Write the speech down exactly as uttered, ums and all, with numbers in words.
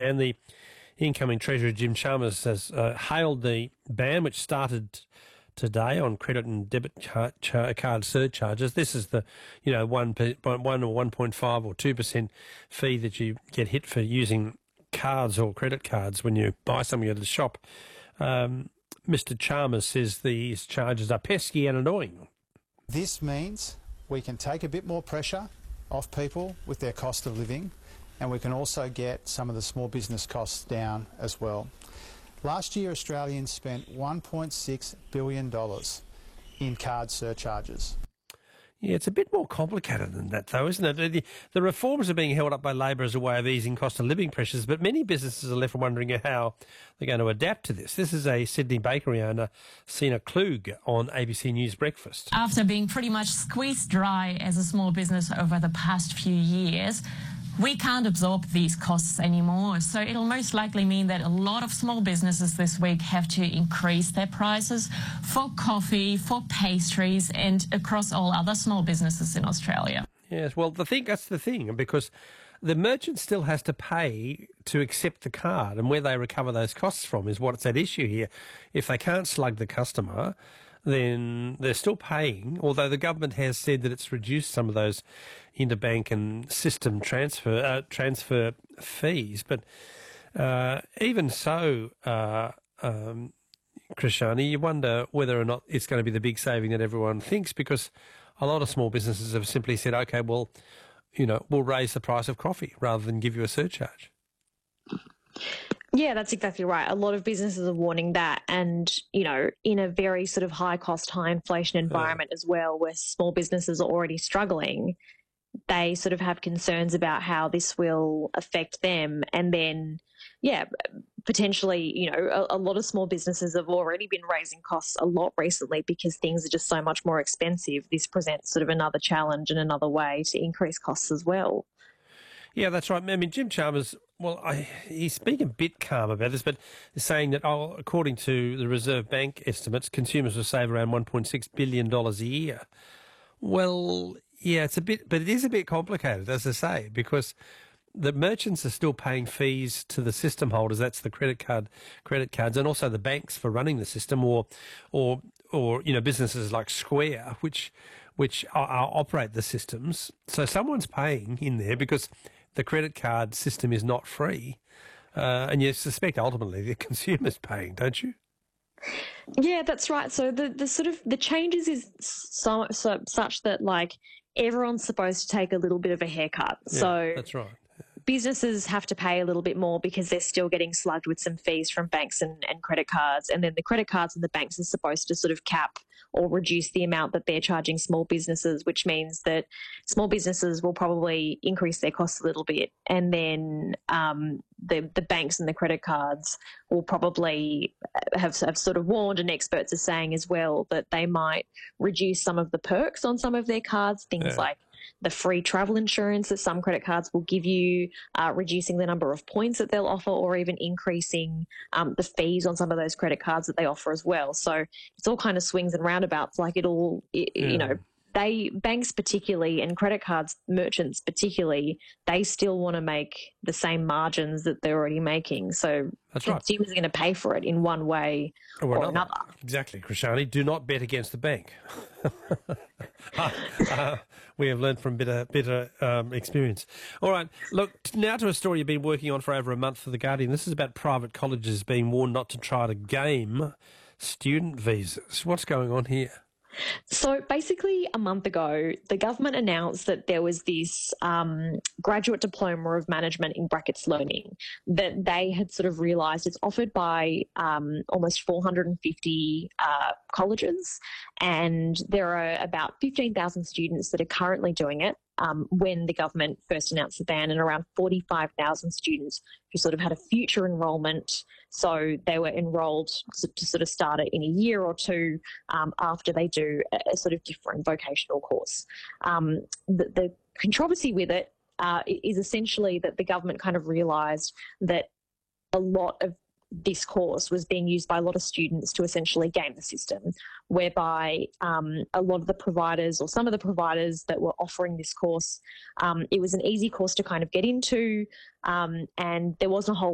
And the incoming Treasurer, Jim Chalmers, has uh, hailed the ban, which started today on credit and debit car- char- card surcharges. This is the, you know, one, per, one or one point five or two percent fee that you get hit for using cards or credit cards when you buy something at the shop. Um, Mister Chalmers says these charges are pesky and annoying. This means we can take a bit more pressure off people with their cost of living, and we can also get some of the small business costs down as well. Last year, Australians spent one point six billion dollars in card surcharges. Yeah, it's a bit more complicated than that, though, isn't it? The, the reforms are being held up by Labor as a way of easing cost of living pressures, but many businesses are left wondering how they're going to adapt to this. This is a Sydney bakery owner, Sina Klug, on A B C News Breakfast. After being pretty much squeezed dry as a small business over the past few years, we can't absorb these costs anymore. So it'll most likely mean that a lot of small businesses this week have to increase their prices for coffee, for pastries, and across all other small businesses in Australia. Yes, well, the thing that's the thing, because the merchant still has to pay to accept the card, and where they recover those costs from is what's at issue here. If they can't slug the customer, then they're still paying, although the government has said that it's reduced some of those interbank and system transfer uh, transfer fees. But uh, even so, uh, um, Krishani, you wonder whether or not it's going to be the big saving that everyone thinks, because a lot of small businesses have simply said, OK, well, you know, we'll raise the price of coffee rather than give you a surcharge. Yeah, that's exactly right. A lot of businesses are warning that, and, you know, in a very sort of high cost, high inflation environment yeah. as well, where small businesses are already struggling, they sort of have concerns about how this will affect them. And then, yeah, potentially, you know, a, a lot of small businesses have already been raising costs a lot recently because things are just so much more expensive. This presents sort of another challenge and another way to increase costs as well. Yeah, that's right. I mean, Jim Chalmers, well, I, he's being a bit calm about this, but saying that, oh, according to the Reserve Bank estimates, consumers will save around one point six billion dollars a year. Well, yeah, it's a bit, but it is a bit complicated, as I say, because the merchants are still paying fees to the system holders. That's the credit card, credit cards, and also the banks for running the system, or, or, or you know, businesses like Square, which, which are, are, operate the systems. So someone's paying in there because the credit card system is not free, uh, and you suspect ultimately the consumer's paying, don't you? Yeah, that's right. So the, the sort of the changes is so, so such that like everyone's supposed to take a little bit of a haircut. Yeah, so that's right. Businesses have to pay a little bit more because they're still getting slugged with some fees from banks and, and credit cards. And then the credit cards and the banks are supposed to sort of cap or reduce the amount that they're charging small businesses, which means that small businesses will probably increase their costs a little bit. And then um, the, the banks and the credit cards will probably have, have sort of warned, and experts are saying as well, that they might reduce some of the perks on some of their cards, things yeah. like the free travel insurance that some credit cards will give you, uh, reducing the number of points that they'll offer, or even increasing um, the fees on some of those credit cards that they offer as well. So it's all kind of swings and roundabouts. Like it'll, it, yeah. you know, they banks particularly and credit cards merchants particularly, they still want to make the same margins that they're already making. So That's consumers right. are going to pay for it in one way or, or another. another. Exactly, Krishani. Do not bet against the bank. uh, uh, we have learned from bitter, bitter um, experience. All right, look, now to a story you've been working on for over a month for The Guardian. This is about private colleges being warned not to try to game student visas. What's going on here? So basically a month ago, the government announced that there was this um, graduate diploma of management in brackets learning that they had sort of realised it's offered by um, almost four hundred fifty uh, colleges, and there are about fifteen thousand students that are currently doing it. Um, when the government first announced the ban, and around forty-five thousand students who sort of had a future enrolment. So they were enrolled to sort of start it in a year or two um, after they do a, a sort of different vocational course. Um, the, the controversy with it uh, is essentially that the government kind of realised that a lot of this course was being used by a lot of students to essentially game the system, whereby um, a lot of the providers, or some of the providers that were offering this course, um, it was an easy course to kind of get into, um, and there wasn't a whole